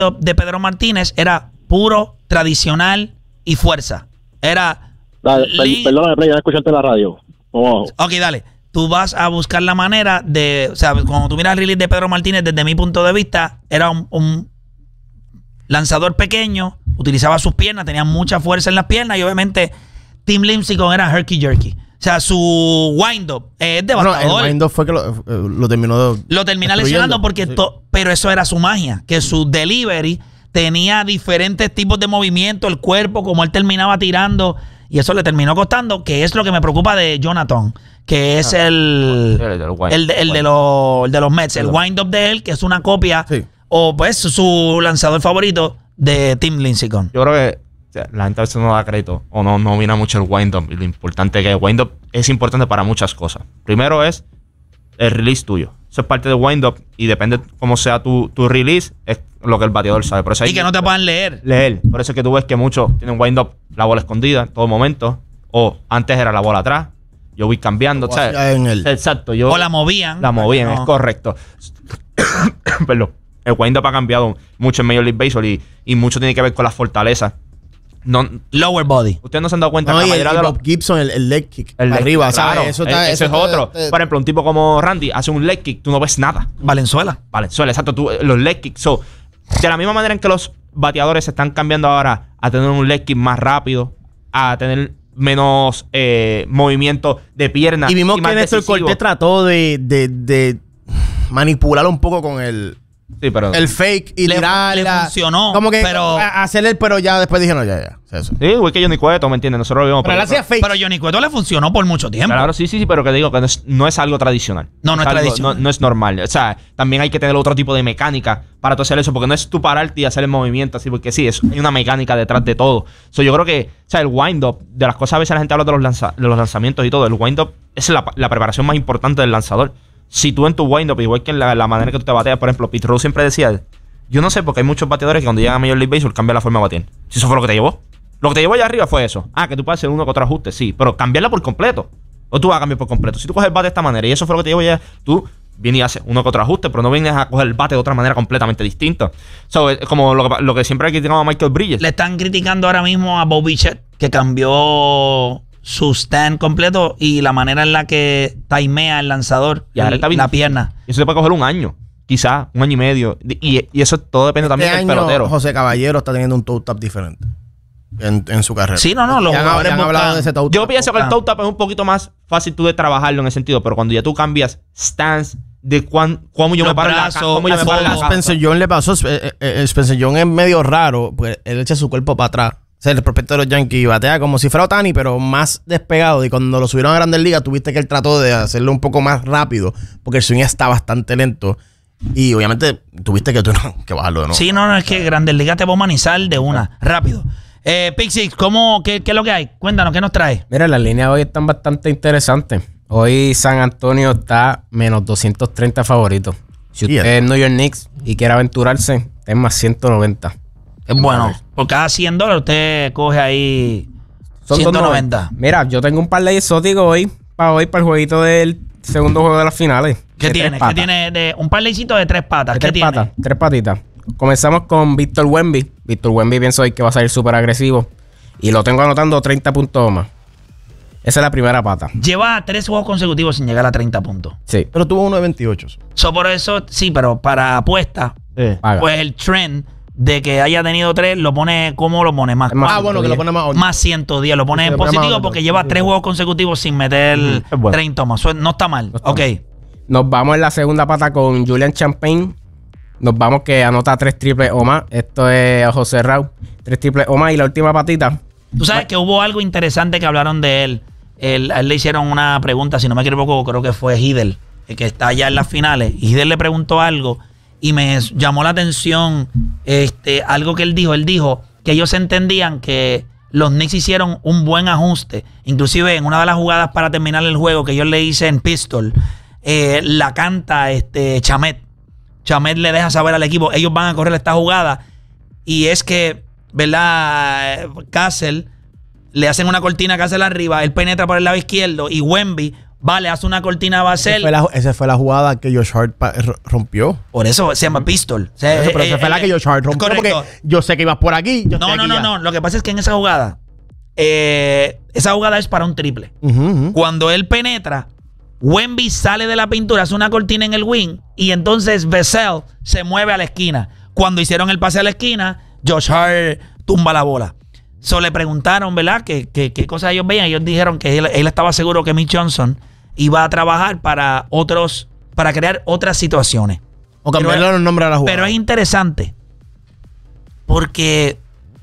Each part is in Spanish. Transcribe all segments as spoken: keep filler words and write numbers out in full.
de Pedro Martínez era puro, tradicional y fuerza. Era... Dale, per, perdóname, Play, ya escucharte la radio. Vamos. Ok, dale. Tú vas a buscar la manera de... O sea, cuando tú miras el release de Pedro Martínez, desde mi punto de vista, era un, un lanzador pequeño, utilizaba sus piernas, tenía mucha fuerza en las piernas y obviamente Tim Lincecum era herky jerky. O sea, su wind-up es devastador. No, el wind-up fue que lo, lo terminó Lo termina lesionando porque... Sí. To, pero eso era su magia, que su delivery tenía diferentes tipos de movimiento, el cuerpo, como él terminaba tirando, y eso le terminó costando, que es lo que me preocupa de Jonathan, que es ah, el, el, el, el, de, el, de los, el de los Mets, el wind-up de él, que es una copia, sí. o pues su lanzador favorito de Tim Lincecum. Yo creo que o sea, la gente a veces no da crédito o no, no mira mucho el wind-up, y lo importante que el wind-up es importante para muchas cosas. Primero es el release tuyo. Eso es parte del wind-up y depende cómo sea tu, tu release, es lo que el bateador sabe. Por eso hay, y que no te puedan leer. Leer. Por eso es que tú ves que muchos tienen wind-up, la bola escondida en todo momento, o antes era la bola atrás. Yo voy cambiando. O sea, en el... Exacto. Yo, o la movían. La movían, no. Es correcto. Perdón. El wind-up ha cambiado mucho en Major League Baseball y, y mucho tiene que ver con las fortalezas. No, lower body. Ustedes no se han dado cuenta no, que la el, mayoría el de los... Bob Gibson, el, el leg kick. El leg arriba, kick, ¿sabes? Claro, eso está, ese eso es está, otro. eh, Por ejemplo, un tipo como Randy hace un leg kick, tú no ves nada. Valenzuela. Valenzuela, exacto. Tú, los leg kicks. So, de la misma manera en que los bateadores se están cambiando ahora a tener un leg kick más rápido, a tener menos eh, movimiento de pierna. Y vimos y que Néstor Cortés trató de, de, de manipular un poco con el... Sí, pero el fake y le, tirarla. le funcionó. Como que pero, hacerle, pero ya después dije, no, ya, ya. Eso. Sí, igual que Johnny Cueto, ¿me entiendes? Nosotros lo vimos. Pero, pero, hacía fake. pero Johnny Cueto le funcionó por mucho tiempo. Claro, sí, sí, sí, pero que digo que no es, no es algo tradicional. No, no es, es algo, tradicional. No, no es normal. O sea, también hay que tener otro tipo de mecánica para tú hacer eso, porque no es tú pararte y hacer el movimiento así, porque sí, es, hay una mecánica detrás de todo. So, yo creo que, o sea, el wind-up, de las cosas a veces la gente habla de los, lanza, de los lanzamientos y todo, el wind-up es la, la preparación más importante del lanzador. Si tú en tu wind-up, igual que en la, la manera que tú te bateas, por ejemplo, Pete Rose siempre decía... Yo no sé, porque hay muchos bateadores que cuando llegan a Major League Baseball cambian la forma de batear. Si eso fue lo que te llevó. Lo que te llevó allá arriba fue eso. Ah, que tú puedes hacer uno que otro ajuste, sí. Pero cambiarla por completo. O tú vas a cambiar por completo. Si tú coges el bate de esta manera y eso fue lo que te llevó allá, tú vienes y haces uno que otro ajuste, pero no vienes a coger el bate de otra manera completamente distinta. So, es como lo que, lo que siempre hay criticado a Michael Bridges. Le están criticando ahora mismo a Bobby Bichette, que cambió su stand completo y la manera en la que timea el lanzador y el, la pierna. Eso se puede coger un año. Quizás un año y medio. Y, y eso todo depende este también año, del pelotero. José Caballero está teniendo un toe tap diferente en, en su carrera. Sí, no, no. Los ya han, ya han hablado de ese toe tap. Yo pienso que el toe tap es un poquito más fácil tú de trabajarlo en ese sentido, pero cuando ya tú cambias stance de cuán, cómo yo los me paro brazos, la, cómo yo me paro la Spencer John le pasó. Eh, eh, Spencer John es medio raro, pues él echa su cuerpo para atrás. O sea, el prospecto de los Yankees batea como si fuera Ohtani, pero más despegado. Y cuando lo subieron a Grandes Ligas, tuviste que él trató de hacerlo un poco más rápido, porque el swing está bastante lento. Y obviamente tuviste que, tú no, que bajarlo de nuevo. Sí, no, no, es que Grandes Ligas te va a humanizar de una, rápido. Eh, Pixix, ¿cómo, qué, ¿qué es lo que hay? Cuéntanos, ¿qué nos trae? Mira, las líneas hoy están bastante interesantes. Hoy San Antonio está menos doscientos treinta favoritos. Si usted yeah. es New York Knicks y quiere aventurarse, es más ciento noventa. Es bueno, por cada cien dólares usted coge ahí son ciento noventa. Mira, yo tengo un par de exóticos hoy, para hoy, para el jueguito del segundo juego de las finales. ¿Qué tiene? ¿Qué tiene? De un parlecito de tres patas. De ¿Qué tres tiene? patas, tres patitas. Comenzamos con Víctor Wemby. Víctor Wemby pienso hoy que va a salir súper agresivo. Y lo tengo anotando treinta puntos o más. Esa es la primera pata. Lleva tres juegos consecutivos sin llegar a treinta puntos. Sí. Pero tuvo uno de veintiocho. So, por eso, sí, pero para apuesta, eh. pues el trend de que haya tenido tres, lo pone, ¿cómo lo pone? Más, más ah, bueno, que lo pone más más ciento diez, lo pone en positivo porque lleva tres juegos consecutivos sin meter mm, bueno. treinta más. No está mal. No está ok. Mal. Nos vamos en la segunda pata con Julian Champagne. Nos vamos que anota tres triples o más. Esto es José Raúl. Tres triples o más. Y la última patita. Tú sabes que hubo algo interesante que hablaron de él. él. A él le hicieron una pregunta, si no me equivoco, creo que fue Hidel, que está allá en las finales. Y Hidel le preguntó algo y me llamó la atención este, algo que él dijo. Él dijo que ellos entendían que los Knicks hicieron un buen ajuste. Inclusive en una de las jugadas para terminar el juego que yo le hice en Pistol, eh, la canta este Chamet. Chamet le deja saber al equipo, ellos van a correr esta jugada. Y es que, ¿verdad? Castle le hacen una cortina a Castle arriba, él penetra por el lado izquierdo y Wemby vale, hace una cortina a Vassell. Esa fue la, esa fue la jugada que Josh Hart pa- rompió. Por eso se llama pistol. O sea, Eso, pero eh, esa fue eh, la que Josh Hart rompió. correcto. Porque yo sé que ibas por aquí. Yo No, estoy no, aquí no, ya. no. Lo que pasa es que en esa jugada, eh, esa jugada es para un triple. Ujú, ujú. Cuando él penetra, Wemby sale de la pintura, hace una cortina en el wing y entonces Vassell se mueve a la esquina. Cuando hicieron el pase a la esquina, Josh Hart tumba la bola. So le preguntaron, ¿verdad? ¿Qué, qué, qué cosas ellos veían? Ellos dijeron que él, él estaba seguro que Mitch Johnson iba a trabajar para otros, para crear otras situaciones. O cambiarle Pero- los nombres a la jugada. Pero es interesante porque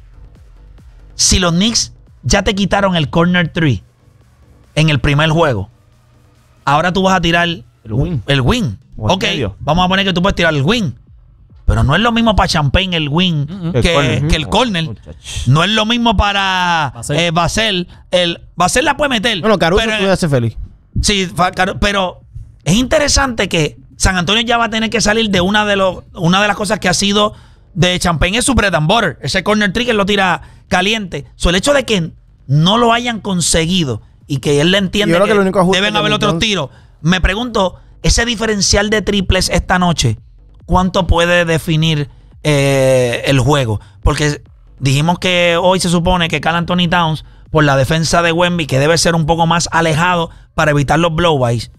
si los Knicks ya te quitaron el corner three en el primer juego, ahora tú vas a tirar el wing. El wing. O el Ok, medio. vamos a poner que tú puedes tirar el wing. Pero no es lo mismo para Champagne el wing El que, corner. que el corner. Muchachos. No es lo mismo para Vassell. eh, Vassell. El Vassell la puede meter. Bueno, Caruso pero, puede ser feliz. sí, fa- Caru- pero es interesante que San Antonio ya va a tener que salir de una de los una de las cosas que ha sido de Champagne es su bread and butter. Ese corner trick él lo tira caliente. So, el hecho de que no lo hayan conseguido y que él le entiende Yo creo que, que el único ajuste deben que haber Mitch otros Johnson- tiros. Me pregunto, ese diferencial de triples esta noche, ¿cuánto puede definir eh, el juego? Porque dijimos que hoy se supone que Karl Anthony Towns, por la defensa de Wemby, que debe ser un poco más alejado para evitar los blow-bys,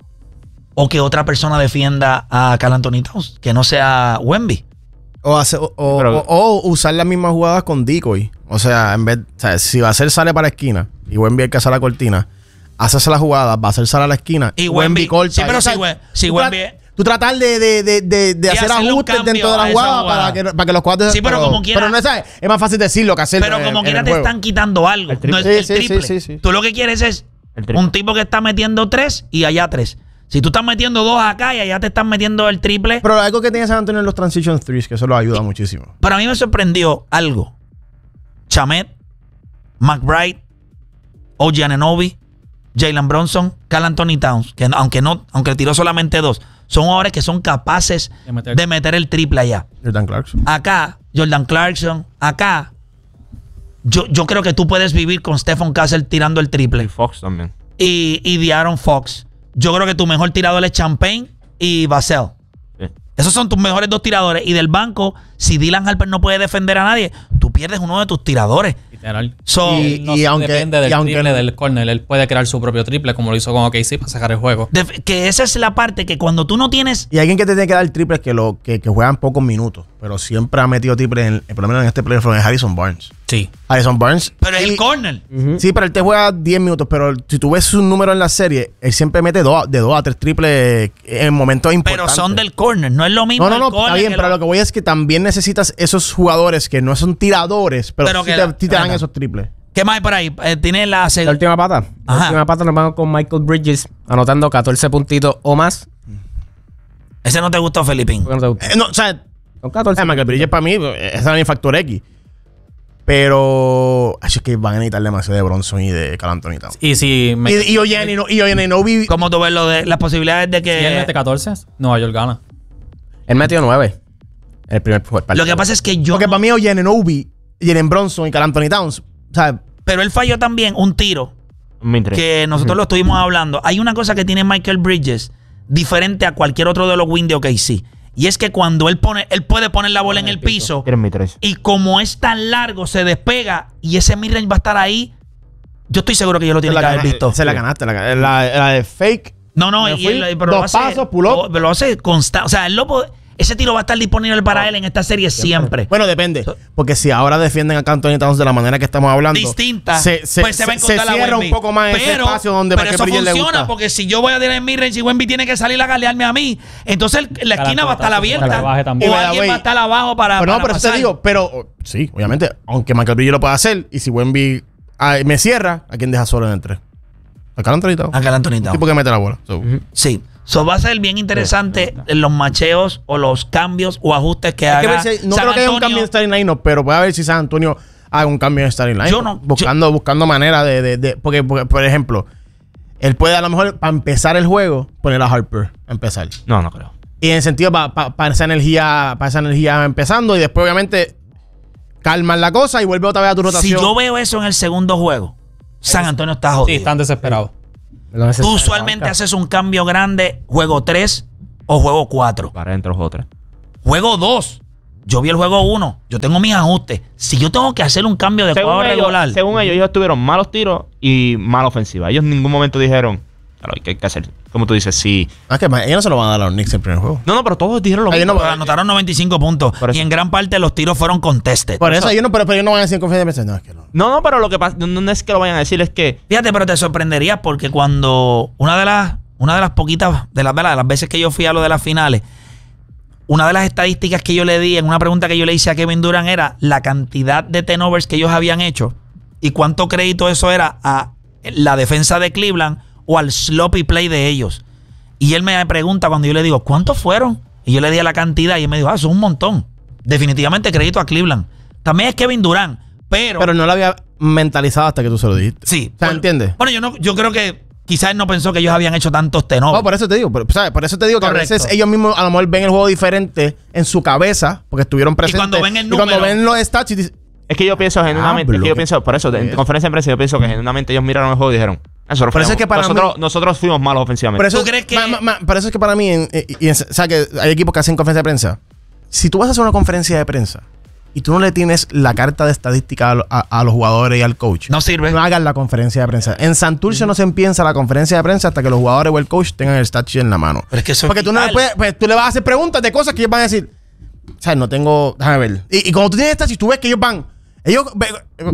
o que otra persona defienda a Karl Anthony Towns, que no sea Wemby. O, hace- o, o- Pero- o- o usar las mismas jugadas con decoy. O sea, en vez, o sea, si Vassell sale para la esquina y Wemby hay que hacer la cortina, haces la jugada, Vassell sale a la esquina Y Wemby Wemby- corta. sí, pero O sea, si We- si tú tra- Wemby- Tú tratar de, de, de, de, de Y hacer hacerle un ajustes cambio dentro de a la esa jugada jugada. para que, para que los cuadros... Sí, pero como quiera- Pero no es, es más fácil decirlo que hacerlo. Pero en- como en quiera el te juego. están quitando algo. El triple. No es Sí, el sí, triple. sí, sí, sí. Tú lo que quieres es El triple. un tipo que está metiendo tres y allá tres. Si tú estás metiendo dos acá y allá te están metiendo el triple. Pero algo que tiene San Antonio en los transition threes, que eso lo ayuda muchísimo. Para mí me sorprendió algo. Chamet, McBride, O G Anunoby, Jalen Brunson, Karl Anthony Towns, que no- aunque no, aunque tiró solamente dos, son jugadores que son capaces De meter. de meter el triple allá. Jordan Clarkson. Acá, Jordan Clarkson, acá, yo, yo creo que tú puedes vivir con Stephen Castle tirando el Y triple. Fox también. Y, y De'Aaron Fox. Yo creo que tu mejor tirador es Champagne y Vassell. Sí. Esos son tus mejores dos tiradores. Y del banco, si Dylan Harper no puede defender a nadie, tú pierdes uno de tus tiradores. Literal. So, Y- Él no y se aunque- depende del y aunque- triple del corner. Él puede crear su propio triple como lo hizo con O K C para sacar el juego. def- que esa es la parte que cuando tú no tienes... Y alguien que te tiene que dar triples que, lo, que, que juegan pocos minutos, pero siempre ha metido triples, en, por lo menos en este playoff, es Harrison Barnes. Sí. Harrison Barnes. Pero es y- el corner. Sí, pero él te juega diez minutos, pero si tú ves su número en la serie, él siempre mete dos, de dos a tres triples en momentos Pero importantes. son del corner. No es lo mismo No, no, el no, corner está bien, que pero lo- lo que voy es que también necesitas esos jugadores que no son tiradores, pero, Pero sí que te, la- sí te dan Ajá. esos triples. ¿Qué más hay por ahí? Eh, tiene la... seg- La última pata. La Ajá. última pata nos vamos con Michael Bridges anotando catorce puntitos o más. Ese no te gustó, Felipín. ¿Por qué no te gusta? Eh, no, o sea, Con catorce. eh, Michael Bridges para mí eh, es mi factor X. Pero ay, es que van a necesitar demasiado de Bronson y de Karl Anthony Towns. Y si me, Y, y Oyen y Oyeninobi. ¿Cómo tú ves lo de las posibilidades de si él mete que... catorce, Nueva York gana. Él metió nueve. En el primer partido. Lo que pasa es que yo... Porque para mí Oyeninobi, Jalen Bronson y Karl Anthony Towns. O sea, Pero él falló también un tiro Me interesa. que nosotros lo estuvimos hablando. Hay una cosa que tiene Michael Bridges diferente a cualquier otro de los wings de O K C. Y es que cuando él pone, él puede poner la bola en el piso Quieren mi tres. y como es tan largo, se despega y ese midrange va a estar ahí. Yo estoy seguro que yo lo se tiene la, que haber gana- visto. se la ganaste. La, la, la de fake. No, no, Me y fui, él, pero dos lo hace, pasos, pull up. lo, lo hace constante. O sea, él lo puede- ese tiro va a estar disponible para él en esta serie siempre. Bueno, depende. Porque si ahora defienden a Anthony Towns de la manera que estamos hablando, Distinta, se, se, pues se va a se encontrar la cierra Wemby. un poco más ese pero, espacio donde pero Michael eso Bridges le funciona gusta. porque si yo voy a tener mi range y Wemby tiene que salir a galearme a mí, entonces el- la esquina va a estar abierta Para que baje o también. Y, by the alguien way, va a estar abajo para, Pero no, para pero eso te pasar. digo, pero oh, sí, obviamente, aunque Michael Bridges lo pueda hacer, y si Wemby ah, me cierra, ¿a quién deja solo en el tres? A Karl Anthony Towns. A Karl Anthony El Towns. tipo que mete la bola. So, Sí. So va a ser bien interesante en los macheos o los cambios o ajustes que hay que haga ver si- no San creo que haya un Antonio. cambio en starting line, pero puede haber si San Antonio haga un cambio en starting line. Yo no- buscando, buscando manera de, de, de- porque, porque, por ejemplo, él puede a lo mejor para empezar el juego poner a Harper a empezar. No, no creo. Y en el sentido para pa, pa esa energía, para esa energía empezando y después obviamente calman la cosa y vuelve otra vez a tu rotación. Si yo veo eso en el segundo juego, San Antonio está Sí, jodido. están desesperados. No Tú usualmente haces un cambio grande, juego tres o juego cuatro. Para entre los otros. Juego dos. Yo vi el juego uno. Yo tengo mis ajustes. Si yo tengo que hacer un cambio de Según juego ellos, regular. según ellos, ellos tuvieron malos tiros y mala ofensiva. Ellos en ningún momento dijeron, claro, ¿qué hay que hacer? Como tú dices, sí. Ah, que ellos no se lo van a dar a los Knicks en el primer juego. No, no, pero todos dijeron lo Ellos mismo. no- anotaron noventa y cinco puntos. Por eso. Y en gran parte los tiros fueron contested. Por eso ellos no, pero, pero ellos no van a decir en conferencia de prensa. No, es que no. No, no, pero lo que pasa no, no es que lo vayan a decir, es que Fíjate, pero te sorprendería porque cuando una de las, una de las poquitas, de las, de las veces que yo fui a lo de las finales, una de las estadísticas que yo le di en una pregunta que yo le hice a Kevin Durant era la cantidad de turnovers que ellos habían hecho y cuánto crédito eso era a la defensa de Cleveland o al sloppy play de ellos. Y él me pregunta cuando yo le digo, ¿cuántos fueron? Y yo le di la cantidad y él me dijo, ah, eso es un montón. Definitivamente crédito a Cleveland. También es Kevin Durant, pero... Pero no lo había mentalizado hasta que tú se lo dijiste. sí. O sea, Bueno, ¿entiendes? Bueno, yo, no, yo creo que quizás él no pensó que ellos habían hecho tantos turnovers. No, por eso te digo, por, ¿sabes? Por eso te digo que Correcto. a veces ellos mismos a lo mejor ven el juego diferente en su cabeza, porque estuvieron presentes. cuando ven el y cuando número- ven los stats y dicen, es que yo pienso genuinamente, es que yo bloque. pienso, por eso, en Eso. conferencia de prensa yo pienso que genuinamente ellos miraron el juego y dijeron, nosotros, Por eso fuimos- es que para nosotros, mí- nosotros fuimos malos ofensivamente. por eso, ¿Tú crees que- ma- ma- ma- por eso es que para mí, en- y- y en- o sea, que hay equipos que hacen conferencia de prensa. Si tú vas a hacer una conferencia de prensa y tú no le tienes la carta de estadística a, lo- a- a los jugadores y al coach, No sirve. no hagas la conferencia de prensa. En Santurce no se empieza la conferencia de prensa hasta que los jugadores o el coach tengan el stat sheet en la mano. Pero es que eso es Porque tú no le vital. puedes, pues, tú le vas a hacer preguntas de cosas que ellos van a decir. O sea, no tengo. Déjame ver. Y, y cuando tú tienes stat sheet, tú ves que ellos van. Ellos. ve-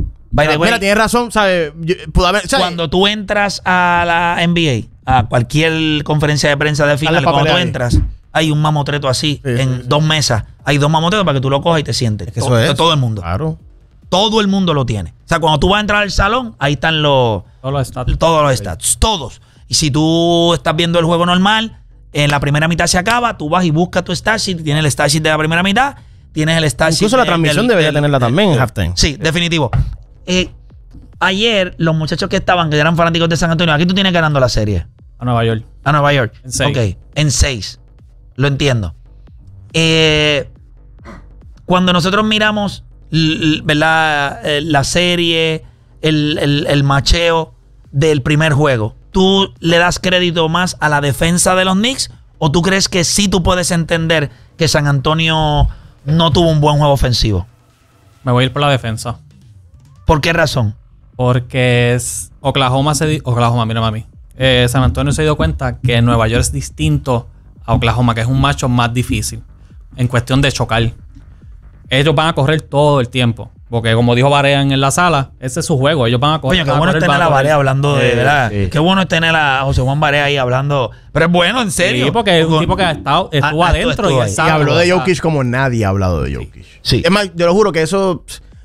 By the way, mira, tienes razón, ¿sabes? Yo- pudo haber- ¿sabes? Cuando tú entras a la N B A, a cualquier conferencia de prensa de final, Dale cuando papelera tú ahí. entras, hay un mamotreto así, Sí, en sí, sí. dos mesas. Hay dos mamotretos para que tú lo cojas y te sientes. Es que todo, eso es. todo el mundo. Claro. Todo el mundo lo tiene. O sea, cuando tú vas a entrar al salón, ahí están los, Todos los stats. todos los stats. Todos. Y si tú estás viendo el juego normal, en la primera mitad se acaba, tú vas y buscas tu stat sheet, tienes el stat sheet de la primera mitad, tienes el stat sheet. Incluso la de- transmisión del- debería del- tenerla también en halftime. Sí, definitivo. Eh, ayer, los muchachos que estaban, que eran fanáticos de San Antonio, aquí tú tienes ganando la serie. A Nueva York. A Nueva York. En seis. Ok, en seis. Lo entiendo. Eh, cuando nosotros miramos l- l- ¿verdad? Eh, la serie, el, el- el macheo del primer juego, ¿tú le das crédito más a la defensa de los Knicks o tú crees que sí tú puedes entender que San Antonio no tuvo un buen juego ofensivo? Me voy a ir por la defensa. ¿Por qué razón? Porque es Oklahoma se di- Oklahoma, mira mami. Eh, San Antonio se dio cuenta que Nueva York es distinto a Oklahoma, que es un macho más difícil en cuestión de chocar. Ellos van a correr todo el tiempo. Porque como dijo Barea en la sala, ese es su juego. Ellos van a correr. Coño, qué van a bueno es correr, tener van a a correr. Barea hablando de Eh, verdad. sí. Qué bueno es tener a José Juan Barea ahí hablando. Pero es bueno, en serio. Sí, porque es un Con- tipo que ha estado, estuvo Ah, ah, tú adentro estuvo y ahí. él Y sabe, habló o de sea, Jokic como nadie ha hablado de Jokic. Sí. Es más, yo lo juro que eso.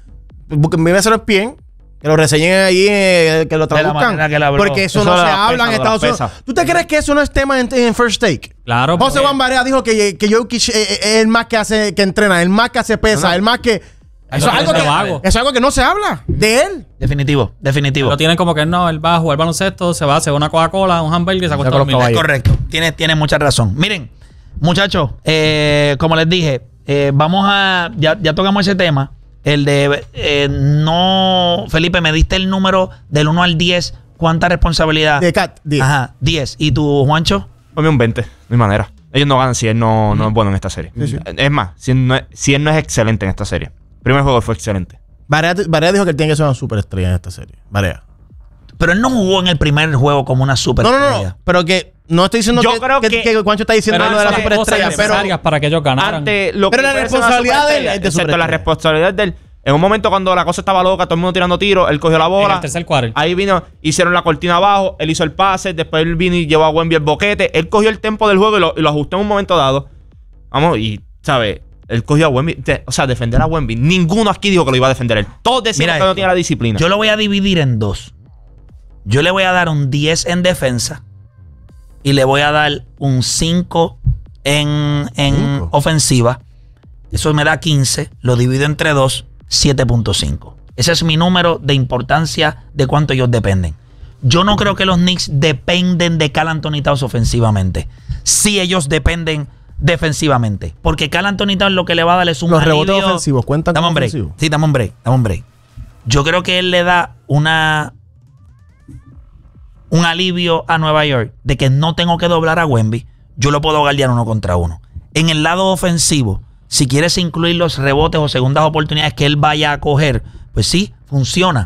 Me a los pies. Que lo reseñen ahí, eh, que lo De la traduzcan. manera que él habló. Porque eso, Eso no de se la habla en pesa, de Estados la Unidos. pesa. ¿Tú te crees que eso no es tema en, en First Take? Claro. José porque- Juan Barea dijo que, que Jokic eh, eh, es el más que hace, que entrena, el más que hace pesa, No, no. el más que. Eso lo es, algo tiene que vago. eso es algo que no se habla de él. Definitivo, definitivo. Lo tienen como que no, él va a jugar baloncesto, se va a hacer una Coca-Cola, un hamburger y se acuesta a con los dormir. Es caballos. correcto. Tienes tiene mucha razón. Miren, muchachos, eh, como les dije, eh, vamos a. Ya, ya tocamos ese tema. El de. eh, no. Felipe, me diste el número del uno al diez. ¿Cuánta responsabilidad? De Cat, diez. Ajá, diez. ¿Y tú, Juancho? Ponme un veinte, no hay manera. Ellos no ganan si él no, no es bueno en esta serie. Sí, sí. Es más, si él, no es, si él no es excelente en esta serie. El primer juego fue excelente. Barea, Barea dijo que él tiene que ser una superestrella en esta serie. Barea. Pero él no jugó en el primer juego como una super. No, no, no, no. Pero que no estoy diciendo Yo que, creo que, que- que Juancho está diciendo Pero lo de la son cosas superestrella. Pero, necesarias para que ellos ganaran. Ante lo Pero que la puede ser una responsabilidad de él superestrella, es de excepto la superestrella. responsabilidad de él. En un momento cuando la cosa estaba loca, todo el mundo tirando tiros, él cogió la En bola. el tercer quarter. Ahí vino, hicieron la cortina abajo, él hizo el pase, después él vino y llevó a Wemby el boquete. Él cogió el tempo del juego y lo, y lo ajustó en un momento dado. Vamos, y, ¿sabes? Él cogió a Wemby. de- o sea, defender a Wemby. Ninguno aquí dijo que lo iba a defender él. Todos decían Mira que no esto. tenía la disciplina. Yo lo voy a dividir en dos. Yo le voy a dar un diez en defensa y le voy a dar un cinco en, en Cinco. ofensiva. Eso me da quince. Lo divido entre dos, siete punto cinco. Ese es mi número de importancia de cuánto ellos dependen. Yo no creo que los Knicks dependen de Karl Anthony Towns ofensivamente. Sí, ellos dependen defensivamente. Porque Karl Anthony Towns lo que le va a dar es un los rebotes alivio- ofensivos cuentan Dame como un break. ofensivos. Sí, dame un break, dame un break. Yo creo que él le da una un alivio a Nueva York de que no tengo que doblar a Wemby, yo lo puedo guardiar uno contra uno. En el lado ofensivo, si quieres incluir los rebotes o segundas oportunidades que él vaya a coger, pues sí, funciona.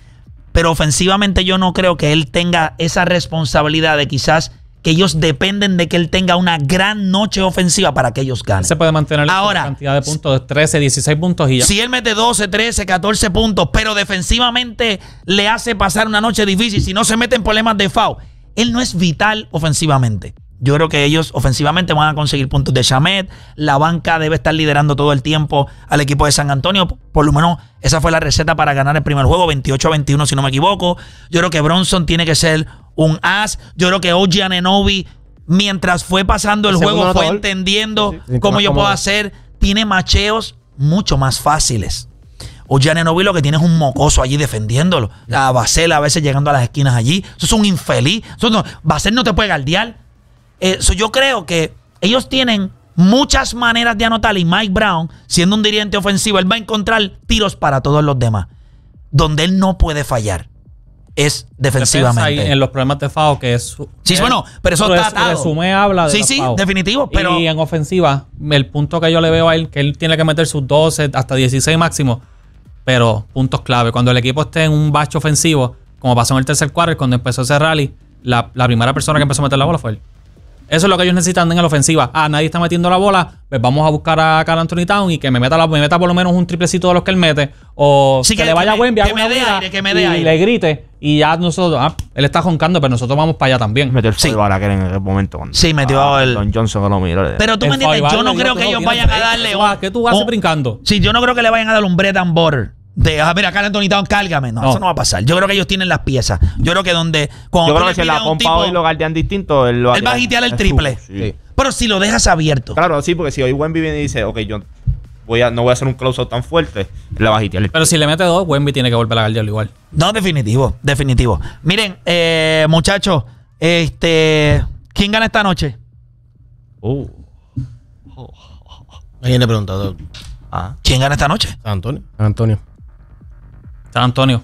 Pero ofensivamente yo no creo que él tenga esa responsabilidad de quizás que ellos dependen de que él tenga una gran noche ofensiva para que ellos ganen. Se puede mantener ahora, la cantidad de puntos de trece, dieciséis puntos y ya. Si él mete doce, trece, catorce puntos, pero defensivamente le hace pasar una noche difícil, si no se mete en problemas de foul, él no es vital ofensivamente. Yo creo que ellos ofensivamente van a conseguir puntos de Shamet. La banca debe estar liderando todo el tiempo al equipo de San Antonio. Por lo menos esa fue la receta para ganar el primer juego, veintiocho a veintiuno si no me equivoco. Yo creo que Bronson tiene que ser un as. Yo creo que O G Anunoby, mientras fue pasando el, el juego, fue entendiendo sí, sí, cómo yo puedo hacer. Tiene macheos mucho más fáciles. O G Anunoby lo que tiene es un mocoso allí defendiéndolo. A Basel a veces llegando a las esquinas allí. Eso es un infeliz. Eso no, Basel no te puede guardiar. Eh, so yo creo que ellos tienen muchas maneras de anotar y Mike Brown, siendo un dirigente ofensivo, él va a encontrar tiros para todos los demás. Donde él no puede fallar es defensivamente. Ahí en los problemas de foul que es... Sí, es, bueno, pero eso está atado. Resume habla de Sí, sí, foul. Definitivo. Pero... Y en ofensiva, el punto que yo le veo a él, que él tiene que meter sus doce hasta dieciséis máximo, pero puntos clave. Cuando el equipo esté en un bache ofensivo, como pasó en el tercer cuarto, cuando empezó ese rally, la, la primera persona que empezó a meter la bola fue él. Eso es lo que ellos necesitan en la ofensiva. Ah, nadie está metiendo la bola. Pues vamos a buscar a Karl Anthony Towns y que me meta, la, me meta por lo menos un triplecito de los que él mete. O sí, que, que le vaya a Wemby, que me dé aire, que me dé aire. Y le grite. Y ya nosotros, ah, él está joncando, pero nosotros vamos para allá también. Metió el sí. foul Balaguer en el momento. Cuando, sí, metió ah, el... Don Johnson que lo miró. Pero tú me entiendes, yo no creo que ellos vayan a darle... ¿Qué tú haces brincando? Sí, yo no creo que le vayan a dar un bread and butter. De, ah, mira, Karl Anthony Towns, cárgame. No, no, eso no va a pasar. Yo creo que ellos tienen las piezas. Yo creo que donde... Yo creo que si la pompa hoy lo guardian distinto, él, lo él va a hitear el triple. Sí. Pero si lo dejas abierto. Claro, sí, porque si hoy Wemby viene y dice, ok, yo voy a, no voy a hacer un close-out tan fuerte, él la va a hitear. Pero si le mete dos, Wemby tiene que volver a guardiarlo igual. No, definitivo, definitivo. Miren, eh, muchachos, este, ¿quién gana esta noche? Uh. Oh. ¿Alguien le ha preguntado? Ah. ¿Quién gana esta noche? San Antonio. San Antonio. San Antonio.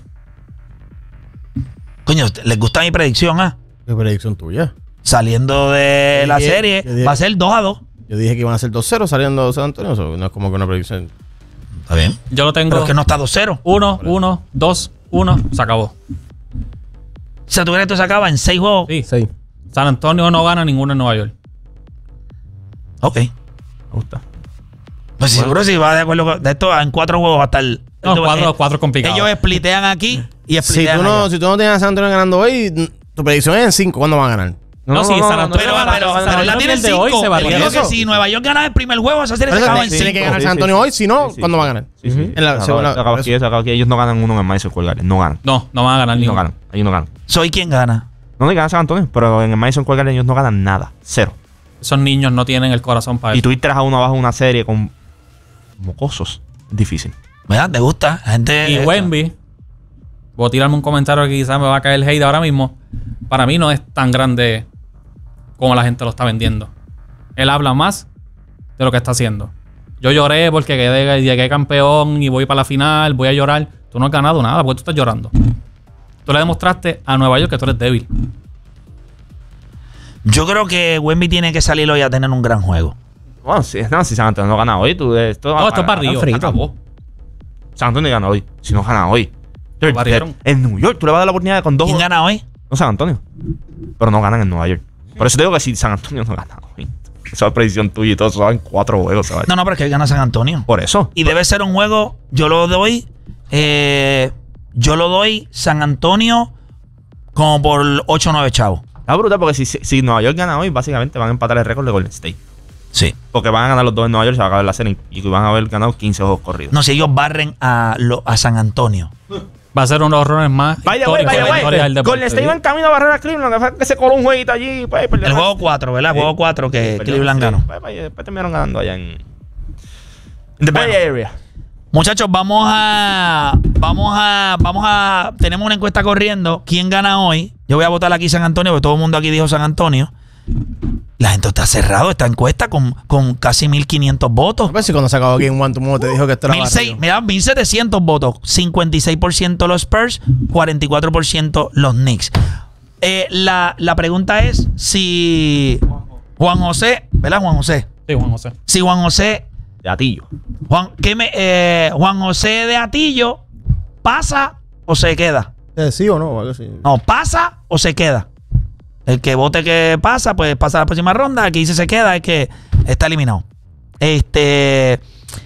Coño, ¿les gusta mi predicción, ah? ¿Qué predicción tuya? Saliendo de dije, la serie, dije, va a ser dos a dos. Yo dije que iban a ser dos cero saliendo de San Antonio. Eso no es como que una predicción. Está bien. Yo lo tengo. Pero es que no está dos cero. uno, uno, dos, uno, se acabó. O sea, ¿tú crees que esto se acaba en seis juegos? Sí. sí. San Antonio no gana ninguno en Nueva York. Ok. Me gusta. Pues bueno. Seguro si va de acuerdo con... De esto en cuatro juegos va a estar... No, esto, cuatro, eh, cuatro complicados. Ellos splitean aquí y splitean si tú no, si tú no tienes a San Antonio ganando hoy, tu predicción es en cinco. ¿Cuándo van a ganar? No, no, sí, no, San Antonio no, no, pero, pero, pero la tiene el cinco. Hoy se va a que si Nueva York gana el primer juego, esa serie se acaba en cinco. Tiene que ganar San Antonio hoy, si no, ¿cuándo va a ganar? Sí, sí. En la segunda. Ellos no ganan uno en el Madison Square Garden. No ganan. No, no van a ganar ni no ganan. Ellos no ganan. ¿Soy quién gana? No, no ganan San Antonio, pero en el Madison Square Garden ellos no ganan nada. Cero. Esos niños no tienen el corazón para eso. Y tú ir tres a uno abajo de una serie con mocosos. Difícil. ¿Verdad? ¿Te gusta? La gente... Y Wemby, voy a tirarme un comentario que quizás me va a caer el hate ahora mismo. Para mí no es tan grande como la gente lo está vendiendo. Él habla más de lo que está haciendo. Yo lloré porque quedé, llegué campeón y voy para la final, voy a llorar. Tú no has ganado nada porque tú estás llorando. Tú le demostraste a Nueva York que tú eres débil. Yo creo que Wemby tiene que salir hoy a tener un gran juego. Bueno, si, no, si San Antonio no gana hoy, tú, esto, no, esto es para Río. Acabó. San Antonio gana hoy. Si no gana hoy. En New York, tú le vas a dar la oportunidad con dos. ¿Quién gana hoy? No, San Antonio. Pero no ganan en Nueva York. Por eso te digo que si San Antonio no gana hoy, esa es predicción tuya y todo eso en cuatro juegos, ¿sabes? No, no, pero es que gana San Antonio. Por eso. Y debe ser un juego, yo lo doy, eh, yo lo doy San Antonio como por ocho o nueve chavos. Está brutal porque si, si Nueva York gana hoy, básicamente van a empatar el récord de Golden State. Sí. Porque van a ganar los dos en Nueva York, se va a acabar la serie y van a haber ganado quince juegos corridos. No, si ellos barren a, lo, a San Antonio. Va a ser uno de los errores más vaya, güey, vaya, güey. Golden State iba en camino a barrer a Cleveland, que se coló un jueguito allí. Pues, el juego cuatro, ¿verdad? El sí. juego cuatro que sí, Cleveland sí. ganó. Pues, pues, después terminaron ganando allá en... En the Bay bueno, Area. Muchachos, vamos a... Vamos a... Vamos a... Tenemos una encuesta corriendo. ¿Quién gana hoy? Yo voy a votar aquí San Antonio, porque todo el mundo aquí dijo San Antonio. La gente está cerrado esta encuesta con, con casi mil quinientos votos. A ver si cuando se acabó Game One tu mundo te dijo que esto era barrio. Mira, mil setecientos votos. cincuenta y seis por ciento los Spurs, cuarenta y cuatro por ciento los Knicks. Eh, la, la pregunta es si Juan José, ¿verdad, Juan José? Sí, Juan José. Si Juan José, De Atillo. Juan, ¿qué me, eh, Juan José de Atillo pasa o se queda. Eh, ¿Sí o no? Algo así. No, pasa o se queda. El que vote que pasa, pues pasa a la próxima ronda. El que dice se queda es que está eliminado. Este.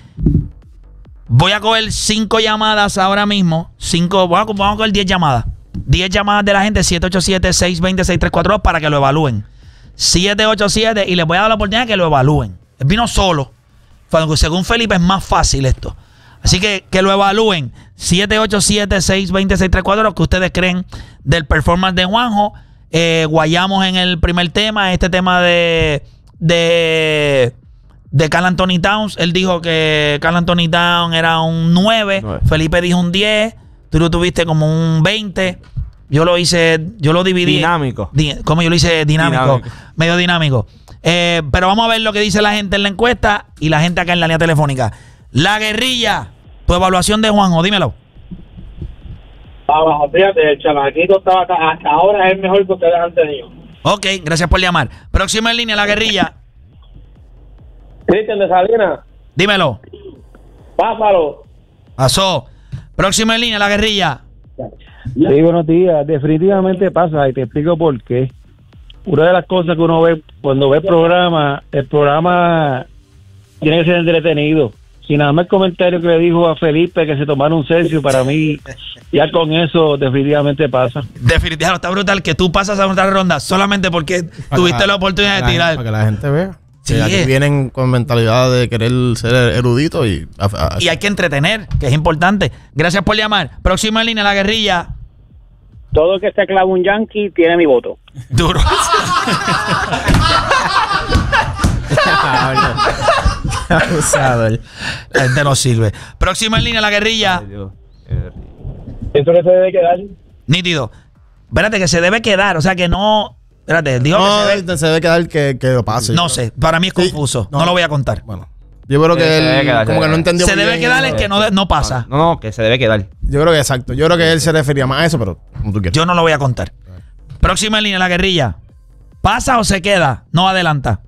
Voy a coger cinco llamadas ahora mismo. Cinco, vamos a, vamos a coger diez llamadas. diez llamadas de la gente, siete ocho siete, seis dos cero, seis tres cuatro dos para que lo evalúen. siete ocho siete y les voy a dar la oportunidad de que lo evalúen. Él vino solo. Según Felipe es más fácil esto. Así que que lo evalúen. siete ocho siete, seis dos cero, seis tres cuatro dos, que ustedes creen del performance de Juanjo. Eh, guayamos en el primer tema, este tema de de, de Karl Anthony Towns. Él dijo que Karl Anthony Towns era un nueve. nueve. Felipe dijo un diez. Tú lo tuviste como un veinte. Yo lo hice, yo lo dividí. Dinámico. Di, ¿Cómo yo lo hice? Dinámico. Dinámico. Medio dinámico. Eh, pero vamos a ver lo que dice la gente en la encuesta y la gente acá en la línea telefónica. La Guerrilla, tu evaluación de Juanjo, dímelo. Vamos, fíjate, el chamaquito estaba acá, hasta ahora es el mejor que ustedes han tenido. Ok, gracias por llamar. Próxima en línea, La Guerrilla. Cristian de Salinas, Dímelo. pásalo. Pasó. Próxima en línea, La Guerrilla. Sí, buenos días. Definitivamente pasa y te explico por qué. Una de las cosas que uno ve cuando ve el programa, el programa tiene que ser entretenido. Si nada más el comentario que le dijo a Felipe que se tomara un Celsius, para mí, ya con eso definitivamente pasa. Definitivamente, está brutal que tú pasas a otra ronda solamente porque tuviste la oportunidad de Para tirar. que la gente vea. Sí, Que aquí es. vienen con mentalidad de querer ser erudito y... a- a- Y hay que entretener, que es importante. Gracias por llamar. Próxima en línea, La Guerrilla. Todo el que se clava un yankee tiene mi voto. Duro. Abusador. La gente no sirve. Próxima en línea, La Guerrilla. Ay, Dios. Eh, Eso que se debe quedar. Nítido. Espérate, que se debe quedar. O sea, que no... Espérate, digo No, que se debe... se debe quedar que, que lo pase. No sé, para mí es Sí. confuso. No, No. lo voy a contar. Bueno, yo creo Sí, que se él debe quedar, como se que no debe. entendió Se muy debe bien. quedar en que no, no pasa. No, no, que se debe quedar. Yo creo que exacto. Yo creo que él se refería más a eso, pero como tú quieras. Yo no lo voy a contar. Próxima en línea, La Guerrilla. ¿Pasa o se queda? No adelanta.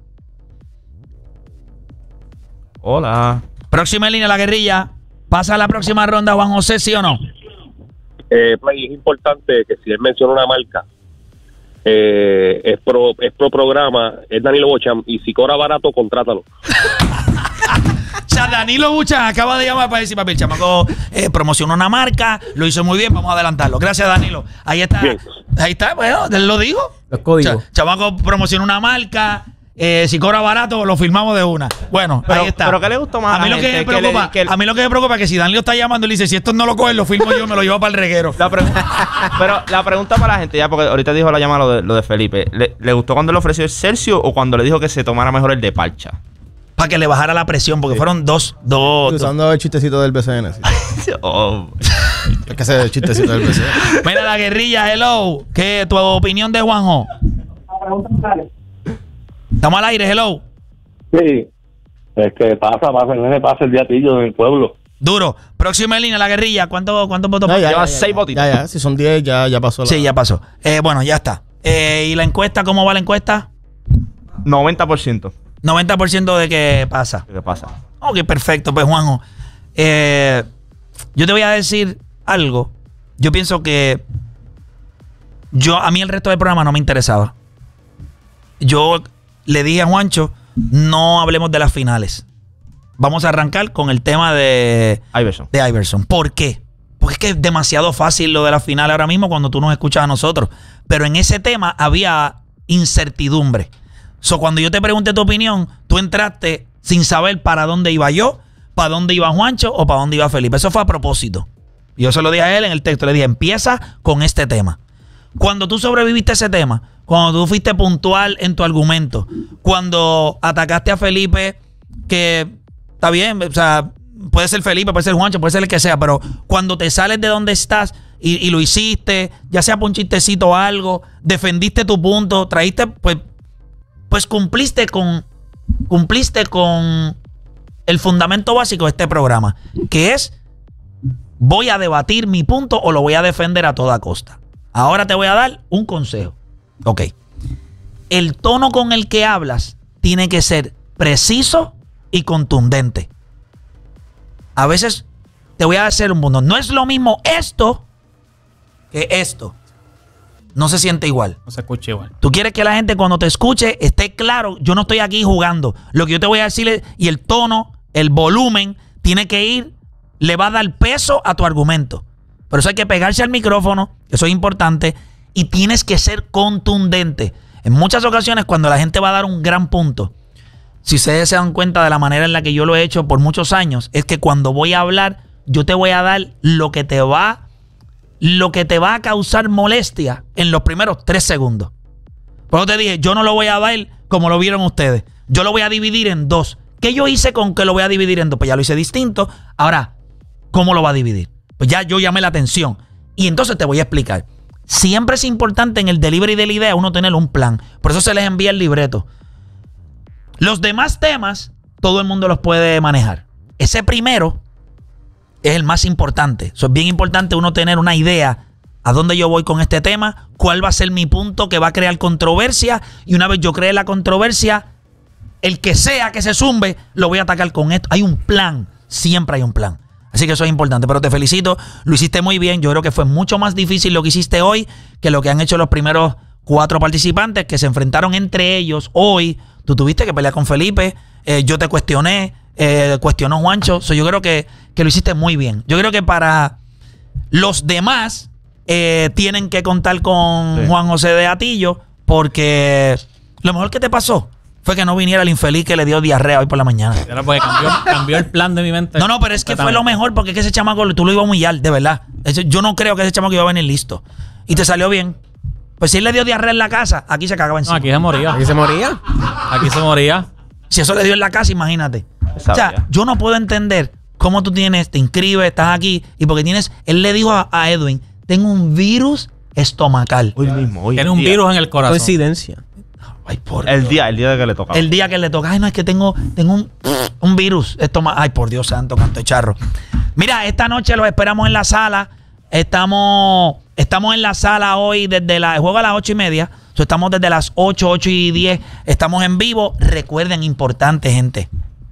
Hola. Próxima en línea, La Guerrilla. ¿Pasa a la próxima ronda, Juan José, sí o no? Eh, Play, es importante que si él menciona una marca, eh, es pro es pro programa, es Danilo Bocham, y si cobra barato, contrátalo. O sea, Danilo Buchan acaba de llamar para decir, papi, el chamaco eh, promocionó una marca, lo hizo muy bien, vamos a adelantarlo. Gracias, Danilo. Ahí está. Bien. Ahí está, bueno, él lo dijo. Los códigos. Cha- chamaco promocionó una marca. Eh, si cobra barato, lo firmamos de una. Bueno, Pero- ahí está. pero ¿qué le gustó más A a mí la lo que gente? me Que le- preocupa, que el- a mí lo que me preocupa es que si Danilo está llamando y le dice, si estos no lo cogen, lo firmo yo, me lo llevo para el reguero. La pre- pero la pregunta para la gente, ya porque ahorita dijo la llamada lo de, lo de Felipe. ¿Le, ¿Le gustó cuando le ofreció el Celsius o cuando le dijo que se tomara mejor el de parcha? Para que le bajara la presión, porque fueron dos, dos, dos. Usando el chistecito del B C N. Sí. Oh. Es que ese es el chistecito del B C N. Mira, La Guerrilla, hello. ¿Qué tu opinión de Juanjo? Estamos al aire, hello. Sí, es que pasa, pasa, el nene pasa el diatillo en el pueblo. Duro. Próxima en línea, La Guerrilla. ¿Cuánto- ¿Cuántos votos? No, ya, Lleva ya, ya, seis ya, votitos. Ya, ya. Si son diez, ya, ya pasó. La... Sí, ya pasó. Eh, bueno, ya está. Eh, ¿Y la encuesta? ¿Cómo va la encuesta? noventa por ciento. noventa por ciento de que pasa. ¿Qué pasa? Ok, perfecto. Pues, Juanjo, eh, yo te voy a decir algo. Yo pienso que yo a mí el resto del programa no me interesaba. Yo le dije a Juancho, no hablemos de las finales. Vamos a arrancar con el tema de, Iverson. de Iverson. ¿Por qué? Porque es que es demasiado fácil lo de la final ahora mismo cuando tú nos escuchas a nosotros. Pero en ese tema había incertidumbre. So, cuando yo te pregunté tu opinión, tú entraste sin saber para dónde iba yo, para dónde iba Juancho o para dónde iba Felipe. Eso fue a propósito. Yo se lo dije a él en el texto. Le dije, empieza con este tema. Cuando tú sobreviviste a ese tema, cuando tú fuiste puntual en tu argumento, cuando atacaste a Felipe, que está bien, o sea, puede ser Felipe, puede ser Juancho, puede ser el que sea, pero cuando te sales de donde estás y, y lo hiciste, ya sea por un chistecito o algo, defendiste tu punto, traíste, pues, pues cumpliste con, cumpliste con el fundamento básico de este programa, que es, voy a debatir mi punto o lo voy a defender a toda costa. Ahora te voy a dar un consejo. Ok. El tono con el que hablas tiene que ser preciso y contundente. A veces te voy a hacer un mundo. No es lo mismo esto que esto. No se siente igual. No se escucha igual. Tú quieres que la gente cuando te escuche esté claro. Yo no estoy aquí jugando. Lo que yo te voy a decir es, y el tono, el volumen, tiene que ir, le va a dar peso a tu argumento. Por eso hay que pegarse al micrófono, eso es importante, y tienes que ser contundente. En muchas ocasiones cuando la gente va a dar un gran punto, si ustedes se dan cuenta de la manera en la que yo lo he hecho por muchos años, es que cuando voy a hablar, yo te voy a dar lo que te va, lo que te va a causar molestia en los primeros tres segundos. Por eso te dije, yo no lo voy a dar como lo vieron ustedes. Yo lo voy a dividir en dos. ¿Qué yo hice con que lo voy a dividir en dos? Pues ya lo hice distinto. Ahora, ¿cómo lo va a dividir? Pues ya yo llamé la atención. Y entonces te voy a explicar. Siempre es importante en el delivery de la idea uno tener un plan. Por eso se les envía el libreto. Los demás temas, todo el mundo los puede manejar. Ese primero es el más importante. Eso es bien importante uno tener una idea a dónde yo voy con este tema, cuál va a ser mi punto que va a crear controversia. Y una vez yo cree la controversia, el que sea que se zumbe, lo voy a atacar con esto. Hay un plan, siempre hay un plan. Así que eso es importante, pero te felicito, lo hiciste muy bien. Yo creo que fue mucho más difícil lo que hiciste hoy que lo que han hecho los primeros cuatro participantes que se enfrentaron entre ellos hoy. Tú tuviste que pelear con Felipe, eh, yo te cuestioné, eh, cuestionó Juancho. So, yo creo que, que lo hiciste muy bien. Yo creo que para los demás eh, tienen que contar con sí. Juan José de Atillo, porque lo mejor que te pasó fue que no viniera el infeliz que le dio diarrea hoy por la mañana. Era porque cambió, cambió el plan de mi mente. No, no, pero es que fue lo mejor porque es que ese chamaco tú lo ibas a humillar, de verdad. Ese, yo no creo que ese chamaco iba a venir listo. Y te salió bien. Pues si él le dio diarrea en la casa, aquí se cagaba encima. No, aquí se moría. ¿Aquí se moría? Aquí se moría. Si eso le dio en la casa, imagínate. O sea, yo no puedo entender cómo tú tienes, te inscribes, estás aquí, y porque tienes, él le dijo a, a Edwin, tengo un virus estomacal. Hoy mismo, hoy. Tiene un día. virus en el corazón. Coincidencia. Ay, por El Dios. día, el día de que le tocaba. El día que le toca. Ay, no, es que tengo, tengo un, un virus. Esto Ay, por Dios santo, canto de charro. Mira, esta noche los esperamos en la sala. Estamos, estamos en la sala hoy desde la... El juego a las ocho y media. So, estamos desde las ocho, ocho y diez. Estamos en vivo. Recuerden, importante, gente.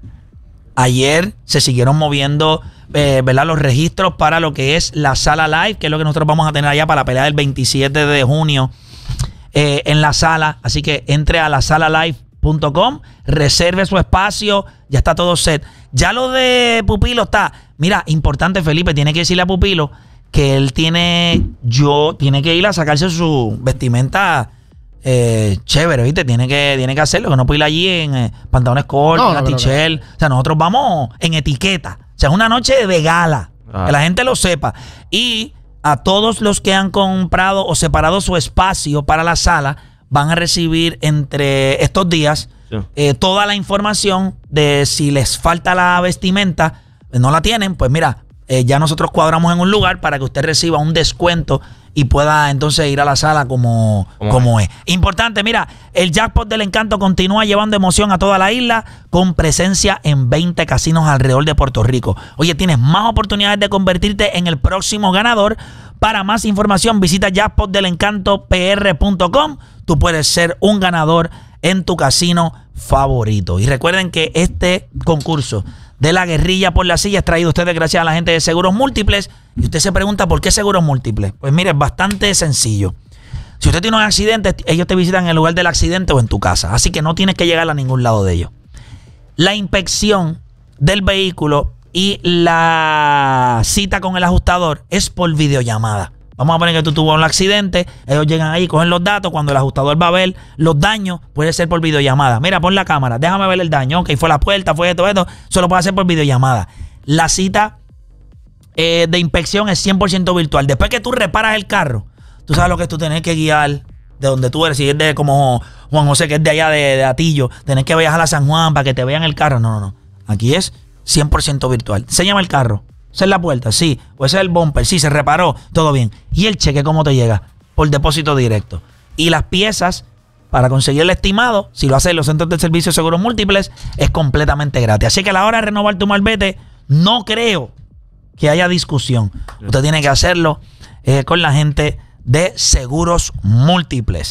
Ayer se siguieron moviendo, eh, ¿verdad? Los registros para lo que es la sala live, que es lo que nosotros vamos a tener allá para la pelea del veintisiete de junio. Eh, en la sala, así que entre a la sala live punto com, reserve su espacio, ya está todo set. Ya lo de Pupilo está, mira, importante, Felipe, tiene que decirle a Pupilo que él tiene, yo, tiene que ir a sacarse su vestimenta eh, chévere, ¿viste? Tiene que, tiene que hacerlo, que no puede ir allí en eh, pantalones cortos, no, una no, t-shirt. O sea, nosotros vamos en etiqueta, o sea, es una noche de gala, ah. que la gente lo sepa. Y a todos los que han comprado o separado su espacio para la sala van a recibir entre estos días sí. eh, toda la información de si les falta la vestimenta, no la tienen, pues mira, eh, ya nosotros cuadramos en un lugar para que usted reciba un descuento y pueda entonces ir a la sala como, como es. Importante, mira, el Jackpot del Encanto continúa llevando emoción a toda la isla con presencia en veinte casinos alrededor de Puerto Rico. Oye, tienes más oportunidades de convertirte en el próximo ganador. Para más información, visita jackpot del encanto p r punto com. Tú puedes ser un ganador en tu casino favorito. Y recuerden que este concurso de la guerrilla por la silla es traído a ustedes gracias a la gente de Seguros Múltiples. Y usted se pregunta, ¿por qué Seguros Múltiples? Pues mire, es bastante sencillo. Si usted tiene un accidente, ellos te visitan en el lugar del accidente o en tu casa. Así que no tienes que llegar a ningún lado de ellos. La inspección del vehículo y la cita con el ajustador es por videollamada. Vamos a poner que tú tuviste un accidente, ellos llegan ahí, cogen los datos, cuando el ajustador va a ver los daños, puede ser por videollamada. Mira, pon la cámara, déjame ver el daño. Ok, fue la puerta, fue esto, esto. Solo puede hacer por videollamada. La cita eh, de inspección es cien por ciento virtual. Después que tú reparas el carro, tú sabes lo que es tú tener que guiar de donde tú eres. Si es de como Juan José, que es de allá de, de Atillo, tener que viajar a San Juan para que te vean el carro. No, no, no. Aquí es cien por ciento virtual. Enséñame el carro. ¿Esa es la puerta? Sí. ¿O ese es el bumper? Sí, se reparó. Todo bien. ¿Y el cheque cómo te llega? Por depósito directo. Y las piezas, para conseguir el estimado, si lo haces en los centros de servicio de seguros múltiples, es completamente gratis. Así que a la hora de renovar tu malvete, no creo que haya discusión. Usted tiene que hacerlo eh, con la gente de Seguros Múltiples.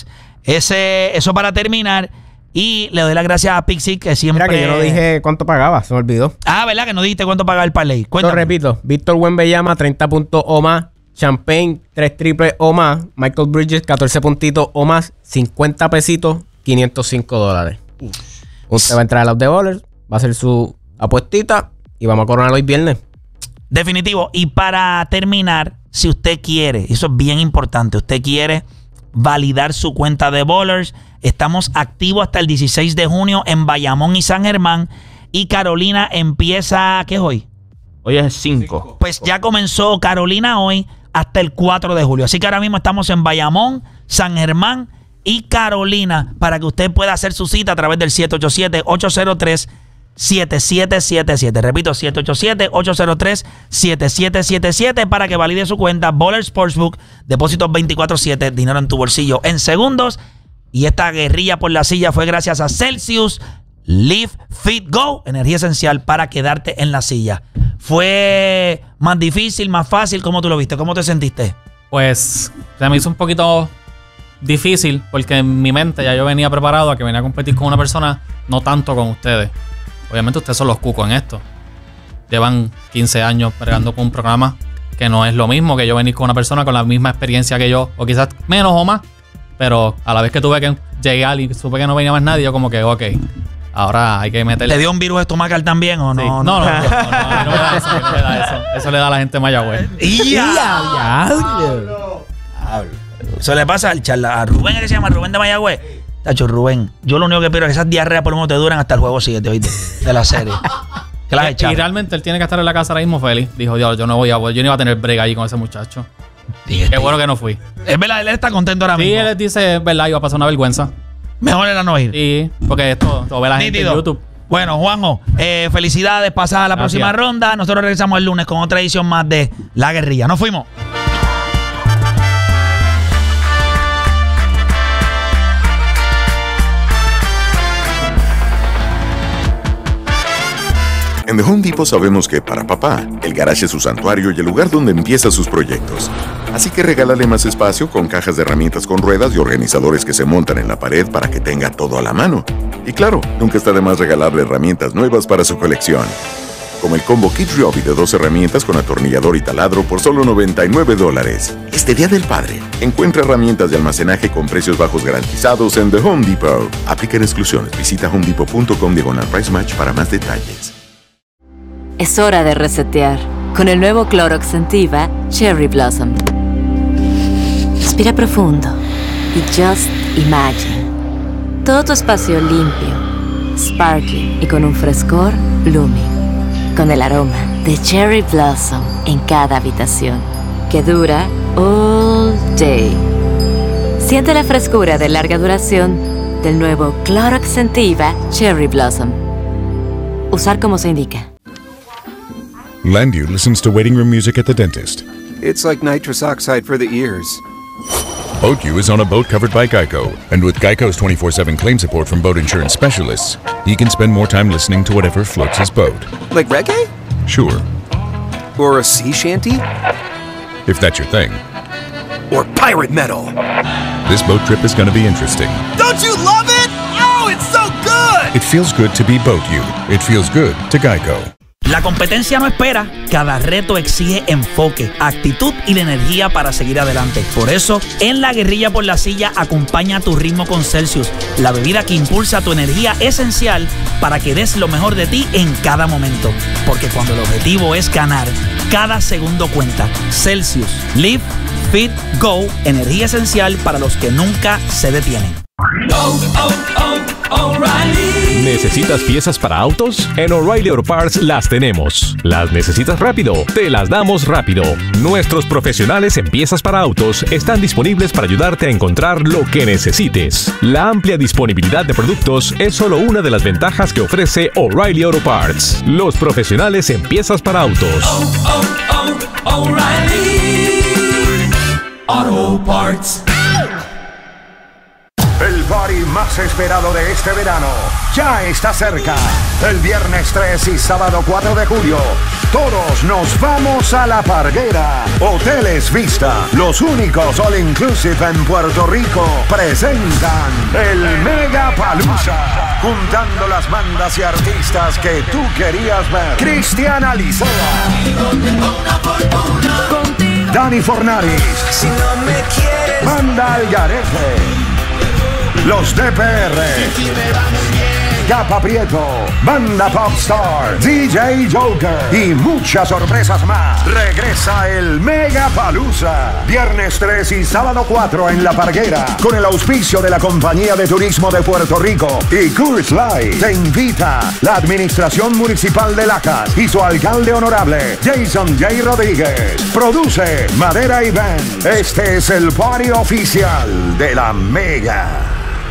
ese, eso para terminar. Y le doy las gracias a Pixie, que siempre... Mira que yo no dije cuánto pagaba, se me olvidó. Ah, ¿verdad? Que no dijiste cuánto pagaba el parlay. Cuéntame. Lo repito, Víctor Wembanyama, treinta puntos o más. Champagne, tres triples o más. Michael Bridges, catorce puntitos o más. cincuenta pesitos, quinientos cinco dólares. Usted va a entrar a los The Ballers, va a hacer su apuestita y vamos a coronar hoy viernes. Definitivo. Y para terminar, si usted quiere, eso es bien importante, usted quiere validar su cuenta de Ballers, estamos activos hasta el dieciséis de junio en Bayamón y San Germán. Y Carolina empieza, ¿qué es hoy? Hoy es cinco. Pues ya comenzó Carolina hoy hasta el cuatro de julio. Así que ahora mismo estamos en Bayamón, San Germán y Carolina para que usted pueda hacer su cita a través del siete ocho siete, ocho cero tres, siete siete siete siete. Repito, siete ocho siete, ocho cero tres, siete siete siete siete para que valide su cuenta. Baller Sportsbook, depósitos veinticuatro siete, dinero en tu bolsillo en segundos. Y esta guerrilla por la silla fue gracias a Celsius Live Fit Go, energía esencial para quedarte en la silla. ¿Fue más difícil, más fácil? ¿Cómo tú lo viste? ¿Cómo te sentiste? Pues se me hizo un poquito difícil porque en mi mente ya yo venía preparado a que venía a competir con una persona, no tanto con ustedes. Obviamente ustedes son los cucos en esto. Llevan quince años bregando con un programa que no es lo mismo que yo venir con una persona con la misma experiencia que yo, o quizás menos o más. Pero a la vez que tuve que llegar y supe que no venía más nadie, yo como que, ok, ahora hay que meterle. ¿Le dio un virus estomacal también o no? Sí. No, no, no, no, no, no, no me da eso, no me da eso. Eso le da a la gente de Mayagüez. ¡Ya! Eso le pasa al charla, a Rubén, ¿qué se llama? Rubén de Mayagüez. Tacho, Rubén, yo lo único que pido es que esas diarreas por lo menos te duran hasta el juego siete, ¿oíste? De la serie. Que las y, echaron. y realmente él tiene que estar en la casa ahora mismo feliz. Dijo, Dios, yo no voy a, yo no iba a tener break ahí con ese muchacho. Dígate. Qué bueno que no fui. Es verdad, él está contento ahora Sí, mismo. él dice, es verdad, iba a pasar una vergüenza. Mejor era no ir. Sí, porque esto lo ve la gente Nítido. en YouTube. Bueno, Juanjo, eh, felicidades, pasada a la Gracias. próxima ronda. Nosotros regresamos el lunes con otra edición más de La Guerrilla. Nos fuimos. En The Home Depot sabemos que para papá, el garage es su santuario y el lugar donde empieza sus proyectos. Así que regálale más espacio con cajas de herramientas con ruedas y organizadores que se montan en la pared para que tenga todo a la mano. Y claro, nunca está de más regalarle herramientas nuevas para su colección. Como el combo Kid Ryobi de dos herramientas con atornillador y taladro por solo noventa y nueve dólares. Este Día del Padre, encuentra herramientas de almacenaje con precios bajos garantizados en The Home Depot. Aplican exclusiones. Visita homedepot punto com diagonal price match para más detalles. Es hora de resetear con el nuevo Clorox Scentiva Cherry Blossom. Respira profundo y just imagine. Todo tu espacio limpio, sparkling y con un frescor blooming. Con el aroma de Cherry Blossom en cada habitación, que dura all day. Siente la frescura de larga duración del nuevo Clorox Scentiva Cherry Blossom. Usar como se indica. Landu listens to waiting room music at the dentist. It's like nitrous oxide for the ears. Boatview is on a boat covered by Geico, and with Geico's twenty-four seven claim support from boat insurance specialists, he can spend more time listening to whatever floats his boat. Like reggae? Sure, Or a sea shanty? if that's your thing. Or pirate metal? This boat trip is going to be interesting. Don't you love it? Oh, it's so good! It feels good to be Boatview. It feels good to Geico. La competencia no espera, cada reto exige enfoque, actitud y la energía para seguir adelante. Por eso, en La Guerrilla por la Silla, acompaña tu ritmo con Celsius, la bebida que impulsa tu energía esencial para que des lo mejor de ti en cada momento. Porque cuando el objetivo es ganar, cada segundo cuenta. Celsius, Live, Fit, Go, energía esencial para los que nunca se detienen. Oh, oh, oh, O'Reilly. ¿Necesitas piezas para autos? En O'Reilly Auto Parts las tenemos. ¿Las necesitas rápido? Te las damos rápido. Nuestros profesionales en piezas para autos están disponibles para ayudarte a encontrar lo que necesites. La amplia disponibilidad de productos es solo una de las ventajas que ofrece O'Reilly Auto Parts. Los profesionales en piezas para autos. Oh, oh, oh, O'Reilly Auto Parts. El party más esperado de este verano ya está cerca. El viernes tres y sábado cuatro de julio, todos nos vamos a La Parguera. Hoteles Vista, los únicos all inclusive en Puerto Rico, presentan el Mega Palooza, juntando las bandas y artistas que tú querías ver. Cristian Alicea, Dani Fornaris, si no me quieres, Banda Algarete, Los D P R, Capa Prieto, Banda Popstar, D J Joker y muchas sorpresas más. Regresa el Mega Palooza, viernes tres y sábado cuatro en La Parguera, con el auspicio de la Compañía de Turismo de Puerto Rico y Coors Light. Te invita la Administración Municipal de Lajas y su alcalde honorable, Jason J. Rodríguez. Produce Madera Event. Este es el party oficial de la Mega.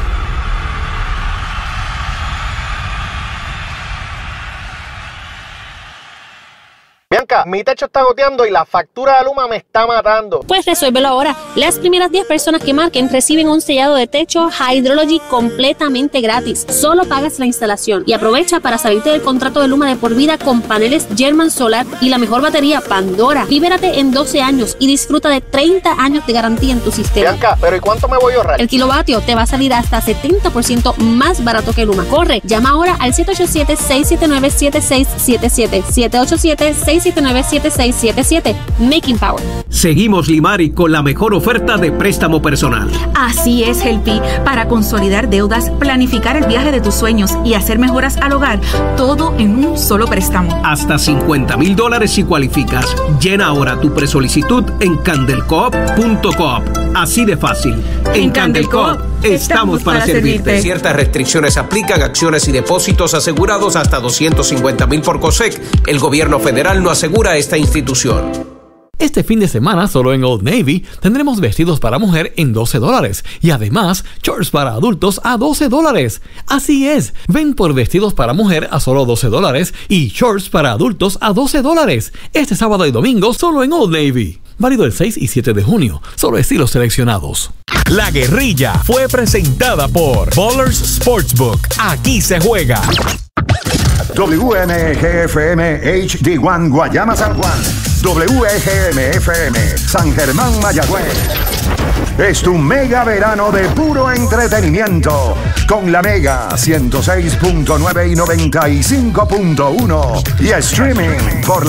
Bianca, mi techo está goteando y la factura de Luma me está matando. Pues resuélvelo ahora. Las primeras diez personas que marquen reciben un sellado de techo Hydrology completamente gratis. Solo pagas la instalación y aprovecha para salirte del contrato de Luma de por vida con paneles German Solar y la mejor batería Pandora. Libérate en doce años y disfruta de treinta años de garantía en tu sistema. Bianca, ¿pero y cuánto me voy a ahorrar? El kilovatio te va a salir hasta setenta por ciento más barato que Luma. Corre, llama ahora al siete ocho siete, seis siete nueve, siete seis siete siete. siete ocho siete, seis siete nueve, siete seis siete siete. Making Power. Seguimos Limari con la mejor oferta de préstamo personal. Así es, Helpi. Para consolidar deudas, planificar el viaje de tus sueños y hacer mejoras al hogar, todo en un solo préstamo. Hasta cincuenta mil dólares si cualificas. Llena ahora tu presolicitud en candelcoop punto coop. Así de fácil. En, en Candelcoop estamos para, para servirte. servirte. Ciertas restricciones aplican, acciones y depósitos asegurados hasta doscientos cincuenta mil por COSEC. El gobierno federal no asegura esta institución. Este fin de semana, solo en Old Navy, tendremos vestidos para mujer en doce dólares y además shorts para adultos a doce dólares. Así es, ven por vestidos para mujer a solo doce dólares y shorts para adultos a doce dólares. Este sábado y domingo solo en Old Navy. Válido el seis y siete de junio, solo estilos seleccionados. La Guerrilla fue presentada por Ballers Sportsbook. Aquí se juega. W M G F M H D uno Guayama San Juan, W G M F M San Germán Mayagüez. Es tu mega verano de puro entretenimiento con la Mega ciento seis punto nueve y noventa y cinco punto uno y streaming por la